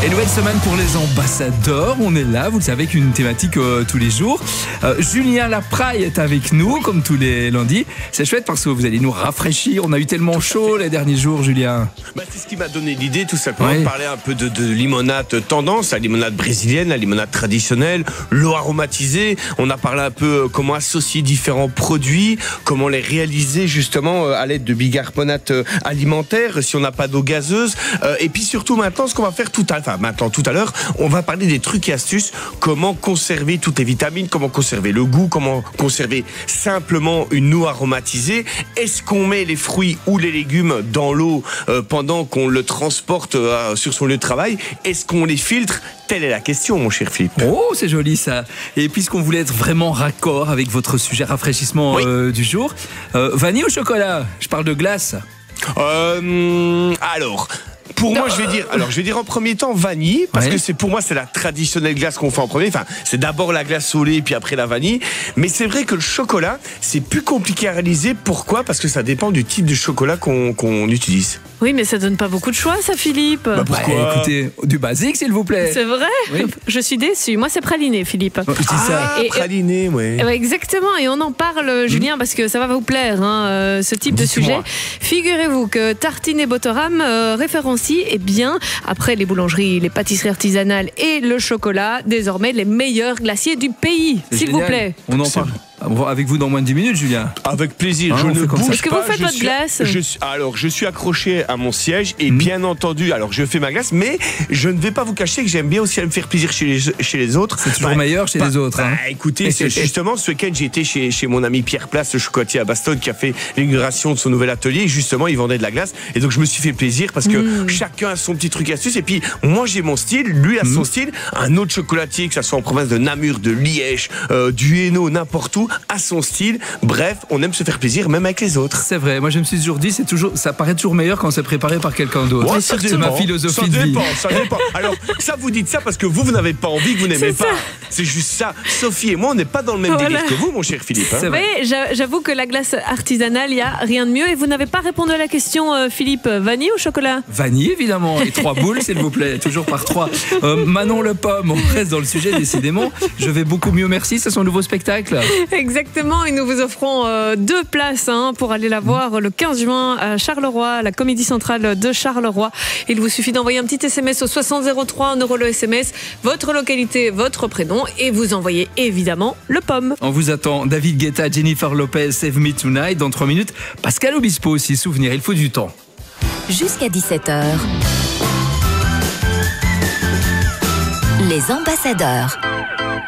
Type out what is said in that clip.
Et nouvelle semaine pour les ambassadeurs. On est là, vous le savez, avec une thématique tous les jours. Julien Lapraille est avec nous, comme tous les lundis. C'est chouette parce que vous allez nous rafraîchir. On a eu tellement chaud les derniers jours, Julien. C'est ce qui m'a donné l'idée, tout simplement, de parler un peu de limonade tendance, la limonade brésilienne, la limonade traditionnelle, l'eau aromatisée. On a parlé un peu comment associer différents produits, comment les réaliser justement à l'aide de bicarbonate alimentaire si on n'a pas d'eau gazeuse. Et puis surtout maintenant, ce qu'on va faire tout à l'heure, on va parler des trucs et astuces, comment conserver toutes les vitamines, comment conserver le goût, comment conserver simplement une eau aromatisée. Est-ce qu'on met les fruits ou les légumes dans l'eau pendant qu'on le transporte sur son lieu de travail? Est-ce qu'on les filtre? Telle est la question, mon cher Philippe. Oh, c'est joli ça. Et puisqu'on voulait être vraiment raccord avec votre sujet rafraîchissement du jour, vanille au chocolat? Je parle de glace. Pour moi, je vais dire en premier temps vanille, parce que pour moi, c'est la traditionnelle glace qu'on fait en premier. Enfin, c'est d'abord la glace au lait, puis après la vanille. Mais c'est vrai que le chocolat, c'est plus compliqué à réaliser. Pourquoi? Parce que ça dépend du type de chocolat qu'on utilise. Oui, mais ça donne pas beaucoup de choix, ça, Philippe. Pourquoi? Écoutez, du basique, s'il vous plaît. C'est vrai? Oui. Je suis déçue. Moi, c'est praliné, Philippe. Je dis ça. Praliné, Exactement, et on en parle, Julien, parce que ça va vous plaire, ce type de sujet. Figurez-vous que Tartine et Botoram référencient, après les boulangeries, les pâtisseries artisanales et le chocolat, désormais les meilleurs glaciers du pays, s'il vous plaît. On en parle avec vous dans moins de 10 minutes, Julien. Avec plaisir, je ne bouge pas. Est-ce que vous faites votre glace? Je suis accroché à mon siège et bien entendu, je fais ma glace, mais je ne vais pas vous cacher que j'aime bien aussi aller me faire plaisir chez les autres. C'est toujours meilleur chez les autres. Écoutez, c'est justement ce week-end, j'ai été chez mon ami Pierre Place, le chocolatier à Bastogne, qui a fait l'inauguration de son nouvel atelier. Et justement, il vendait de la glace. Et donc, je me suis fait plaisir parce que chacun a son petit truc astuce. Et puis, moi, j'ai mon style, lui a son style. Un autre chocolatier, que ça soit en province de Namur, de Liège, du Hainaut, n'importe où, a son style. Bref, on aime se faire plaisir, même avec les autres. C'est vrai. Moi, je me suis toujours dit, ça paraît toujours meilleur quand c'est préparé par quelqu'un d'autre. Ouais, c'est ma philosophie de vie. Ça dépend. Alors, ça, vous dites ça parce que vous n'avez pas envie, que vous n'aimez pas. C'est juste ça. Sophie et moi, on n'est pas dans le même délire que vous, mon cher Philippe. Mais j'avoue que la glace artisanale, il n'y a rien de mieux. Et vous n'avez pas répondu à la question, Philippe. Vanille ou chocolat? Vanille, évidemment. Et 3 boules, s'il vous plaît. Toujours par 3. Manon Le Pomme, on reste dans le sujet, décidément. Je vais beaucoup mieux, merci. C'est son nouveau spectacle. Exactement. Et nous vous offrons 2 places pour aller la voir le 15 juin à Charleroi, à la Comédie Centrale de Charleroi. Il vous suffit d'envoyer un petit SMS au 6003, 1 € le SMS, votre localité, votre prénom, et vous envoyez évidemment le pomme. On vous attend. David Guetta, Jennifer Lopez, Save Me Tonight. Dans 3 minutes, Pascal Obispo aussi. Souvenir, il faut du temps. Jusqu'à 17h. Les ambassadeurs.